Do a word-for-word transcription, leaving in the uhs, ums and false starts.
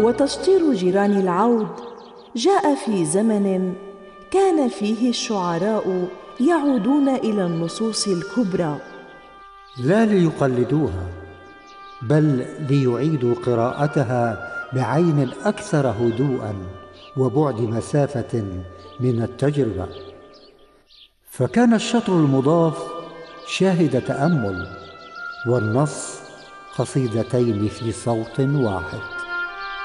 وتشطير جيران العود جاء في زمن كان فيه الشعراء يعودون إلى النصوص الكبرى، لا ليقلدوها بل ليعيدوا قراءتها بعين أكثر هدوءًا وبعد مسافة من التجربة. فكان الشطر المضاف شاهد تأمل، والنص قصيدتين في صوت واحد.